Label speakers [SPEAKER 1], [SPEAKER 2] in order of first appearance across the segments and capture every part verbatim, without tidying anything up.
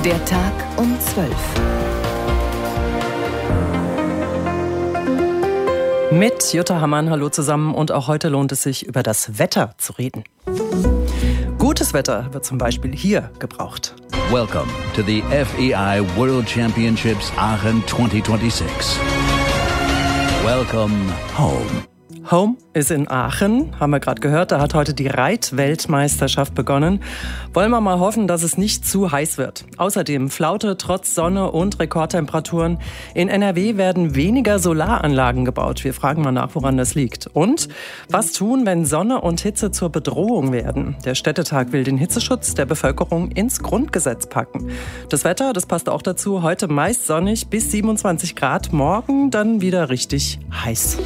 [SPEAKER 1] Der Tag um zwölf.
[SPEAKER 2] Mit Jutta Hammann, hallo zusammen. Und auch heute lohnt es sich, über das Wetter zu reden. Gutes Wetter wird zum Beispiel hier gebraucht.
[SPEAKER 3] Welcome to the F E I World Championships Aachen twenty twenty-six. Welcome home.
[SPEAKER 2] Home ist in Aachen, haben wir gerade gehört. Da hat heute die Reit-Weltmeisterschaft begonnen. Wollen wir mal hoffen, dass es nicht zu heiß wird. Außerdem Flaute trotz Sonne und Rekordtemperaturen. In N R W werden weniger Solaranlagen gebaut. Wir fragen mal nach, woran das liegt. Und was tun, wenn Sonne und Hitze zur Bedrohung werden? Der Städtetag will den Hitzeschutz der Bevölkerung ins Grundgesetz packen. Das Wetter, das passt auch dazu. Heute meist sonnig bis siebenundzwanzig Grad. Morgen dann wieder richtig heiß.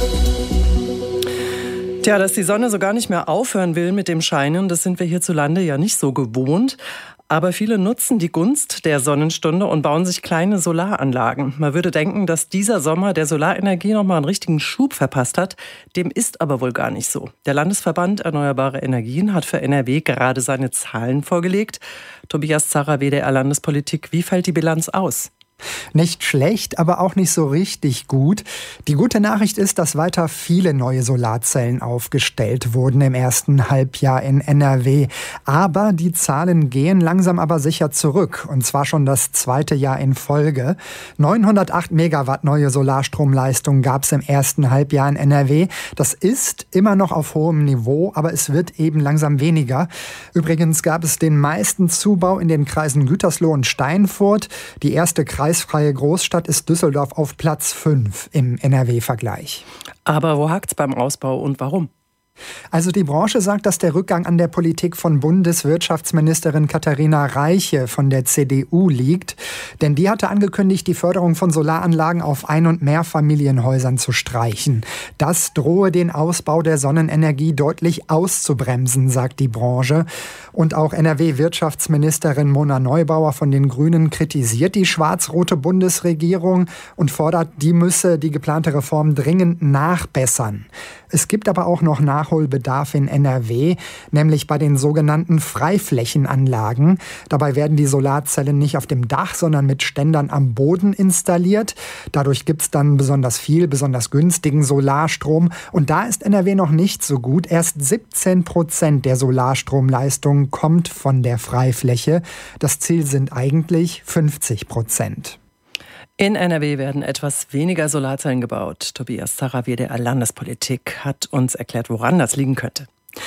[SPEAKER 2] Tja, dass die Sonne so gar nicht mehr aufhören will mit dem Scheinen, das sind wir hierzulande ja nicht so gewohnt. Aber viele nutzen die Gunst der Sonnenstunde und bauen sich kleine Solaranlagen. Man würde denken, dass dieser Sommer der Solarenergie nochmal einen richtigen Schub verpasst hat. Dem ist aber wohl gar nicht so. Der Landesverband Erneuerbare Energien hat für N R W gerade seine Zahlen vorgelegt. Tobias Zarrer, W D R-Landespolitik, wie fällt die Bilanz aus?
[SPEAKER 4] Nicht schlecht, aber auch nicht so richtig gut. Die gute Nachricht ist, dass weiter viele neue Solarzellen aufgestellt wurden im ersten Halbjahr in N R W. Aber die Zahlen gehen langsam aber sicher zurück. Und zwar schon das zweite Jahr in Folge. neunhundertacht Megawatt neue Solarstromleistung gab es im ersten Halbjahr in N R W. Das ist immer noch auf hohem Niveau, aber es wird eben langsam weniger. Übrigens gab es den meisten Zubau in den Kreisen Gütersloh und Steinfurt. Die erste Kreis Kreisfreie Großstadt ist Düsseldorf auf Platz fünf im N R W-Vergleich.
[SPEAKER 2] Aber wo hakt's beim Ausbau und warum?
[SPEAKER 4] Also die Branche sagt, dass der Rückgang an der Politik von Bundeswirtschaftsministerin Katharina Reiche von der C D U liegt. Denn die hatte angekündigt, die Förderung von Solaranlagen auf Ein- und Mehrfamilienhäusern zu streichen. Das drohe den Ausbau der Sonnenenergie deutlich auszubremsen, sagt die Branche. Und auch N R W-Wirtschaftsministerin Mona Neubauer von den Grünen kritisiert die schwarz-rote Bundesregierung und fordert, die müsse die geplante Reform dringend nachbessern. Es gibt aber auch noch Nachholbedarf in N R W, nämlich bei den sogenannten Freiflächenanlagen. Dabei werden die Solarzellen nicht auf dem Dach, sondern mit Ständern am Boden installiert. Dadurch gibt es dann besonders viel, besonders günstigen Solarstrom. Und da ist N R W noch nicht so gut. Erst siebzehn Prozent der Solarstromleistung kommt von der Freifläche. Das Ziel sind eigentlich fünfzig Prozent.
[SPEAKER 2] In N R W werden etwas weniger Solarzellen gebaut. Tobias Zarrer, W D R-Landespolitik, hat uns erklärt, woran das liegen könnte.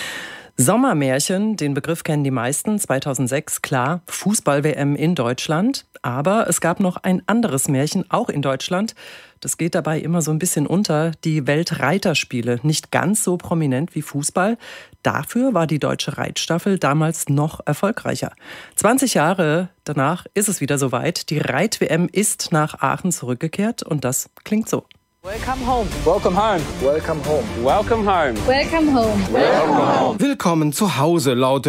[SPEAKER 2] Sommermärchen, den Begriff kennen die meisten. zweitausendsechs, klar, Fußball-W M in Deutschland. Aber es gab noch ein anderes Märchen, auch in Deutschland. Das geht dabei immer so ein bisschen unter. Die Weltreiterspiele, nicht ganz so prominent wie Fußball. Dafür war die deutsche Reitstaffel damals noch erfolgreicher. zwanzig Jahre danach ist es wieder soweit. Die Reit-W M ist nach Aachen zurückgekehrt und das klingt so.
[SPEAKER 5] Welcome home. Welcome home.
[SPEAKER 6] Welcome home.
[SPEAKER 5] Welcome home.
[SPEAKER 7] Welcome home.
[SPEAKER 6] Welcome home.
[SPEAKER 8] Willkommen zu Hause lautet